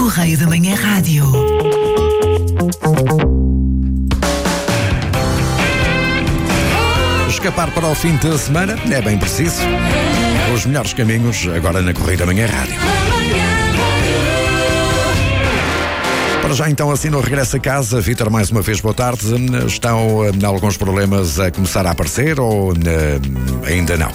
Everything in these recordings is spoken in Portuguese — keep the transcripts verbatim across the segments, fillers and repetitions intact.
Correio da Manhã Rádio. Escapar para o fim de semana é bem preciso. Os melhores caminhos agora na Correio da Manhã Rádio. Para já então, assim no regresso a casa, Vítor, mais uma vez boa tarde. Estão uh, alguns problemas a começar a aparecer ou uh, ainda não?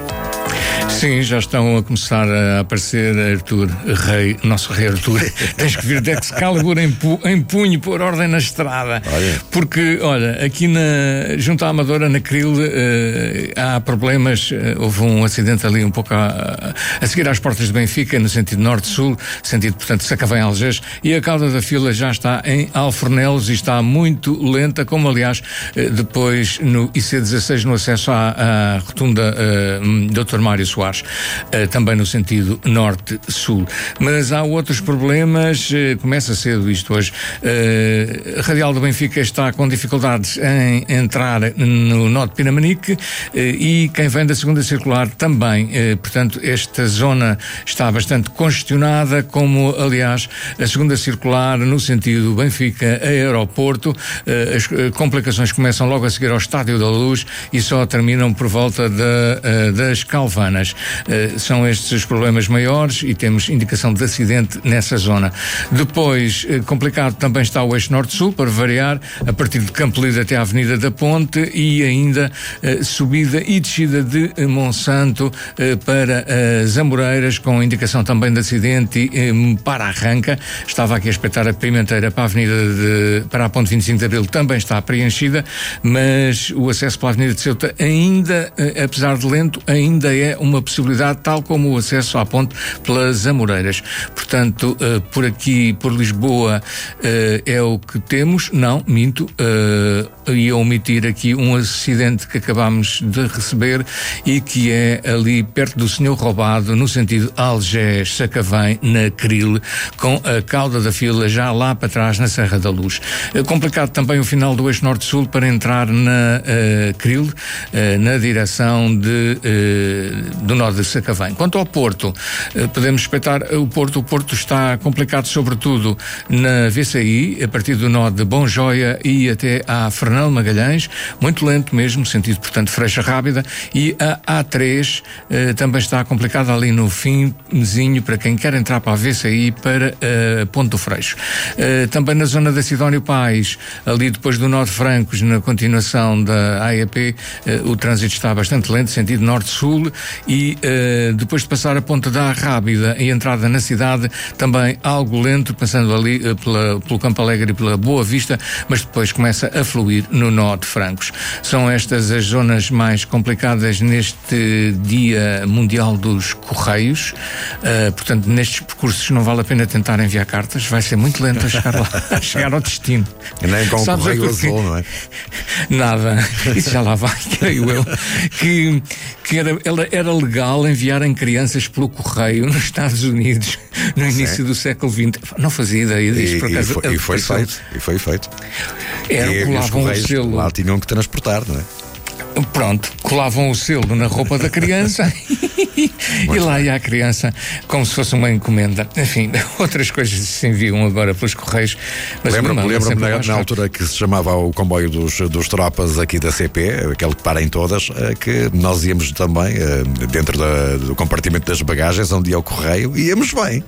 Sim, já estão a começar a aparecer, Arthur, rei, nosso rei Arthur. Tens que vir de Excalibur em, pu, em punho, pôr ordem na estrada. Olha. Porque, olha, aqui na, junto à Amadora, na Cril, uh, há problemas. Uh, houve um acidente ali um pouco a, a seguir às portas de Benfica, no sentido norte-sul, sentido, portanto, Sacavém-Algés, e a cauda da fila já está em Alfornelos e está muito lenta, como aliás, uh, depois no I C dezasseis, no acesso à, à rotunda uh, doutor Mário Soares. Uh, também no sentido norte-sul. Mas há outros problemas, uh, começa cedo isto hoje. Uh, a Radial do Benfica está com dificuldades em entrar no nó de Pinamanique, uh, e quem vem da segunda circular também. Uh, portanto, esta zona está bastante congestionada, como aliás a segunda circular no sentido Benfica-Aeroporto. Uh, as uh, complicações começam logo a seguir ao Estádio da Luz e só terminam por volta de, uh, das Calvanas. Uh, são estes os problemas maiores e temos indicação de acidente nessa zona. Depois, uh, complicado também está o eixo norte-sul, para variar, a partir de Campo Lido até a Avenida da Ponte, e ainda uh, subida e descida de uh, Monsanto uh, para as uh, Amoreiras, com indicação também de acidente e um, para Arranca. Estava aqui a espreitar a Pimenteira para a Avenida de, para a Ponte vinte e cinco de Abril, também está preenchida, mas o acesso para a Avenida de Ceuta ainda, uh, apesar de lento, ainda é uma possibilidade, tal como o acesso à ponte pelas Amoreiras. Portanto, uh, por aqui, por Lisboa, uh, é o que temos. Não, minto, uh, ia omitir aqui um acidente que acabámos de receber e que é ali perto do Senhor Roubado, no sentido Algés-Sacavém, na Cril, com a cauda da fila já lá para trás, na Serra da Luz. Uh, complicado também o final do eixo norte-sul para entrar na uh, Cril, uh, na direção de uh, do nó de Sacavém. Quanto ao Porto, podemos respeitar o Porto. O Porto está complicado, sobretudo na V C I, a partir do nó de Bom Joia e até à Fernão Magalhães, muito lento mesmo, sentido, portanto, Freixa Rábida, e a A três eh, também está complicada ali no finzinho, para quem quer entrar para a V C I, para uh, Ponte do Freixo. Uh, também na zona da Sidónio Pais, ali depois do nó de Francos, na continuação da A E P, uh, o trânsito está bastante lento, sentido norte-sul, e uh, depois de passar a Ponte da Rábida e entrada na cidade, também algo lento, passando ali uh, pela, pelo Campo Alegre e pela Boa Vista, mas depois começa a fluir no nó de Francos. São estas as zonas mais complicadas neste Dia Mundial dos Correios. Uh, portanto, nestes percursos não vale a pena tentar enviar cartas, vai ser muito lento a chegar lá, a chegar ao destino. Nem com o correio azul, não é? Nada. Isso já lá vai, creio eu. Que, que era, era legal enviarem crianças pelo correio nos Estados Unidos no início Sim. do século vinte. Não fazia ideia disso, e, por acaso. E foi, e foi feito. E foi feito. Era, e, colavam e os o selo. Lá tinham que transportar, não é? Pronto, colavam o selo na roupa da criança e lá ia a criança como se fosse uma encomenda. Enfim, outras coisas se enviam agora pelos correios. Lembro-me lembro na, na altura que se chamava o comboio dos, dos tropas aqui da C P, aquele que para em todas, que nós íamos também dentro da, do compartimento das bagagens, onde ia o correio, e íamos bem.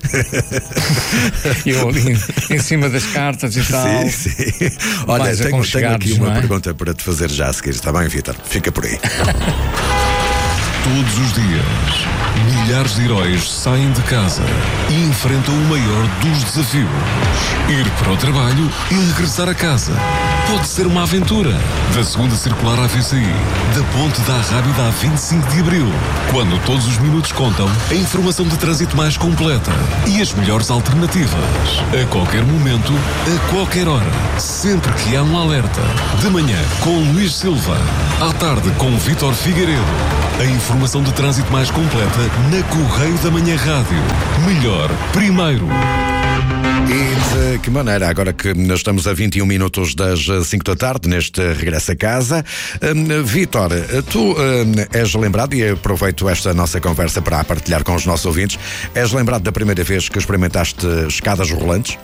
Eu ali em cima das cartas e tal. Sim, sim. Olha, tenho, tenho aqui uma é? pergunta para te fazer já a seguir, está bem, Vítor? Fica por aí. Todos os dias, milhares de heróis saem de casa e enfrentam o maior dos desafios. Ir para o trabalho e regressar a casa. Pode ser uma aventura. Da segunda circular à V C I, da Ponte da Rábida a vinte e cinco de Abril. Quando todos os minutos contam, a informação de trânsito mais completa e as melhores alternativas. A qualquer momento, a qualquer hora. Sempre que há um alerta. De manhã, com Luís Silva. À tarde, com Vítor Figueiredo. A informação de trânsito mais completa na Correio da Manhã Rádio. Melhor, primeiro. E de que maneira, agora que estamos a vinte e um minutos das cinco da tarde, neste regresso a casa, um, Vítor, tu um, és lembrado, e aproveito esta nossa conversa para partilhar com os nossos ouvintes, és lembrado da primeira vez que experimentaste escadas rolantes?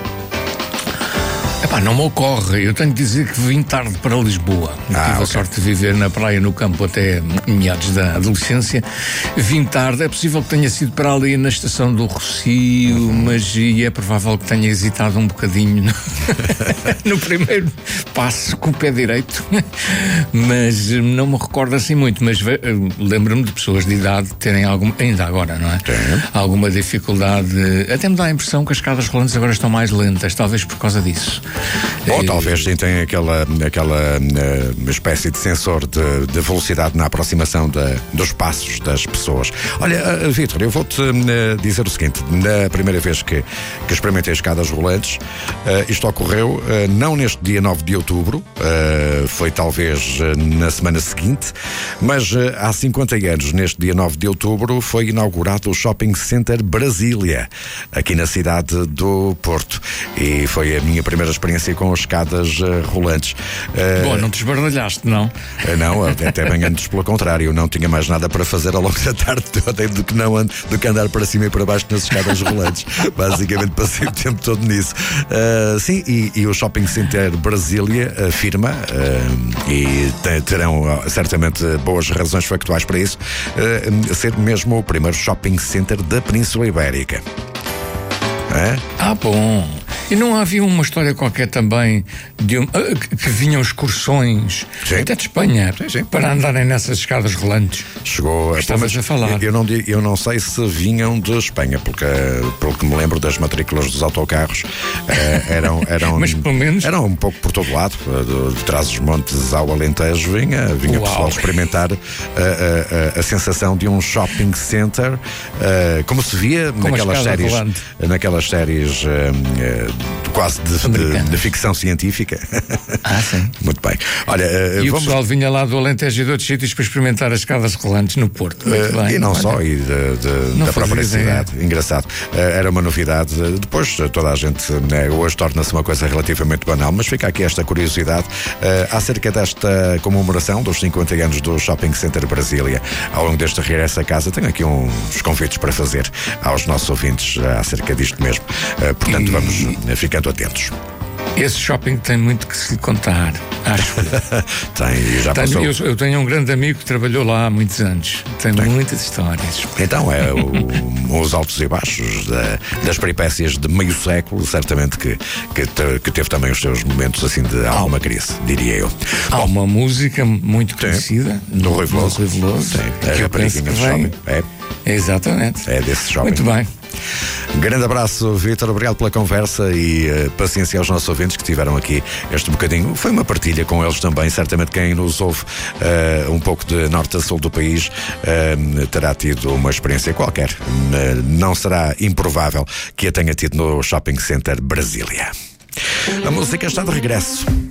Epá, não me ocorre. Eu tenho de dizer que vim tarde para Lisboa. Ah, Tive okay. a sorte de viver na praia, no campo, até meados da adolescência. Vim tarde. É possível que tenha sido para ali na estação do Rocio, uhum. mas e é provável que tenha hesitado um bocadinho no, no primeiro passo com o pé direito. Mas não me recordo assim muito. Mas lembro-me de pessoas de idade terem alguma, ainda agora, não é? Tem. Alguma dificuldade. Até me dá a impressão que as escadas rolantes agora estão mais lentas, talvez por causa disso. Ou talvez sim tenha aquela, aquela uh, espécie de sensor de, de velocidade na aproximação de, dos passos das pessoas. Olha, uh, Vítor, eu vou-te uh, dizer o seguinte: na primeira vez que, que experimentei escadas rolantes, uh, isto ocorreu uh, não neste dia nove de outubro, uh, foi talvez uh, na semana seguinte, mas uh, há cinquenta anos, neste dia nove de outubro, foi inaugurado o Shopping Center Brasília, aqui na cidade do Porto. E foi a minha primeira experiência com as escadas uh, rolantes. Uh, Bom, não te esbardalhaste, não? Uh, não, até bem antes pelo contrário, eu não tinha mais nada para fazer ao longo da tarde toda do que, não, do que andar para cima e para baixo nas escadas rolantes. Basicamente passei o tempo todo nisso. Uh, sim, e, e o Shopping Center Brasília afirma, uh, e te, terão uh, certamente boas razões factuais para isso, uh, ser mesmo o primeiro shopping center da Península Ibérica. É? Ah, bom. E não havia uma história qualquer também de um, uh, que, que vinham excursões, sim, até de Espanha, sim, sim, para andarem nessas escadas rolantes? Chegou a Estavas a falar. Eu não, eu não sei se vinham de Espanha, porque pelo que me lembro das matrículas dos autocarros, uh, eram, eram, mas pelo menos eram um pouco por todo lado, de, de trás dos montes ao Alentejo, vinha, vinha pessoal experimentar uh, uh, a sensação de um shopping center, uh, como se via como naquelas séries, naquelas séries uh, quase de, de, de ficção científica. Ah, sim. Muito bem. Olha, e vamos... o pessoal vinha lá do Alentejo e de outros sítios para experimentar as escadas rolantes no Porto. Muito uh, bem. E não Olha, só, e de, de, da própria cidade. Engraçado. Uh, era uma novidade. Depois toda a gente, né, hoje torna-se uma coisa relativamente banal, mas fica aqui esta curiosidade uh, acerca desta comemoração dos cinquenta anos do Shopping Center Brasília. Ao longo deste regresso a casa, tenho aqui uns convites para fazer aos nossos ouvintes uh, acerca disto mesmo. Uh, portanto, e... vamos ficando atentos. Esse shopping tem muito que se contar, acho. Tem, já tenho, passou. Eu, eu tenho um grande amigo que trabalhou lá há muitos anos. Tem, tem. muitas histórias. Então, é o, os altos e baixos da, das peripécias de meio século, certamente que, que, te, que teve também os seus momentos assim de alguma crise, diria eu. Há Bom, uma música muito conhecida do Rui Veloso. Do Rui Veloso. Tem, a rapariguinha do shopping. É. Exatamente. É desse shopping. Muito bem. Grande abraço, Vítor, obrigado pela conversa e uh, paciência aos nossos ouvintes que tiveram aqui este bocadinho. Foi uma partilha com eles também, certamente quem nos ouve uh, um pouco de norte a sul do país uh, terá tido uma experiência qualquer. Uh, não será improvável que a tenha tido no Shopping Center Brasília. A música está de regresso.